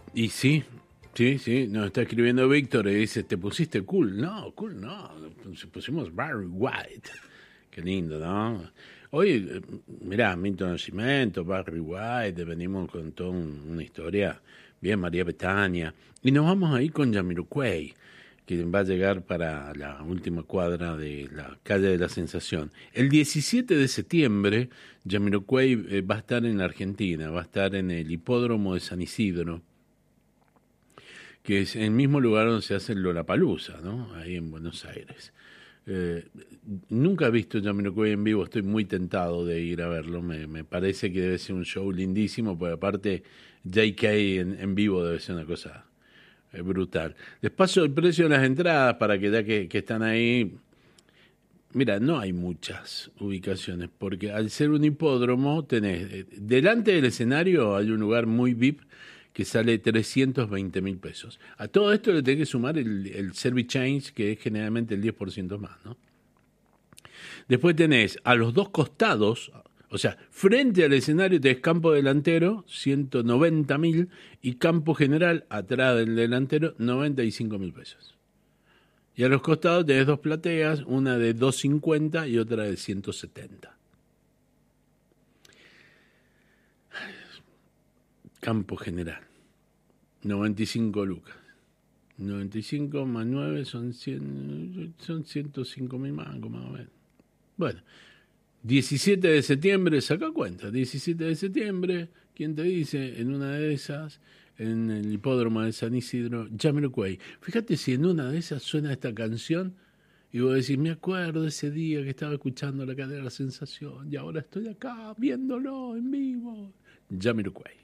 Y sí, sí, nos está escribiendo Víctor y dice, ¿te pusiste cool? No, cool no, pusimos Barry White. Qué lindo, ¿no? Hoy, mirá, Milton Nascimento, Barry White, venimos con toda una historia, bien, María Bethânia, y nos vamos ahí con Jamiroquai, que va a llegar para la última cuadra de la calle de la Sensación. El 17 de septiembre, Jamiroquai va a estar en la Argentina, va a estar en el hipódromo de San Isidro, que es el mismo lugar donde se hace el Lollapalooza, ¿no? Ahí en Buenos Aires. Eh, Nunca he visto Jamiroquai en vivo, estoy muy tentado de ir a verlo, me parece que debe ser un show lindísimo, porque aparte JK en vivo debe ser una cosa brutal. Les paso el precio de las entradas para que ya que están ahí, mira, no hay muchas ubicaciones, porque al ser un hipódromo tenés, delante del escenario hay un lugar muy VIP que sale 320.000 pesos. A todo esto le tenés que sumar el service change, que es generalmente el 10% más, ¿no? Después tenés a los dos costados, o sea, frente al escenario tenés campo delantero, 190.000, y campo general, atrás del delantero, 95.000 pesos. Y a los costados tenés dos plateas, una de 250 y otra de 170. Campo general, 95 lucas. 95 más 9 son 100, son 105.000 mangos más o menos. Bueno, 17 de septiembre, saca cuenta, 17 de septiembre, ¿quién te dice? En una de esas, en el hipódromo de San Isidro, Jamiroquai. Fíjate si en una de esas suena esta canción y vos decís, me acuerdo ese día que estaba escuchando la cadena de la Sensación y ahora estoy acá viéndolo en vivo. Jamiroquai.